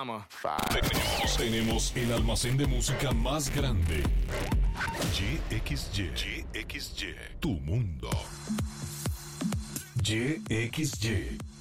Mama. Tenemos el almacén de música más grande. YXY, tu mundo. YXY.